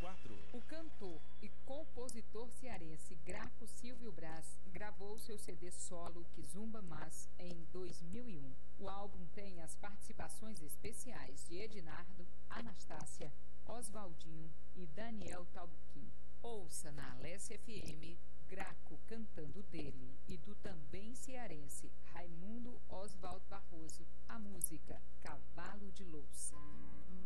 2004. O cantor e compositor cearense Graco Silvio Braz gravou seu CD solo Kizumba Mas em 2001. O álbum tem as participações especiais de Ednardo, Anastácia, Oswaldinho e Daniel Talbuquim. Ouça na Alessia FM Graco cantando dele.